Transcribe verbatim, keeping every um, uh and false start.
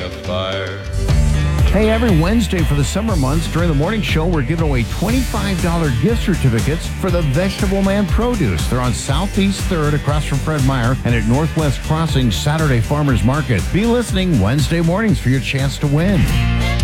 a fire. Hey, every Wednesday for the summer months during the morning show, we're giving away twenty-five dollars gift certificates for the Vegetable Man Produce. They're on Southeast third across from Fred Meyer and at Northwest Crossing Saturday Farmers Market. Be listening Wednesday mornings for your chance to win.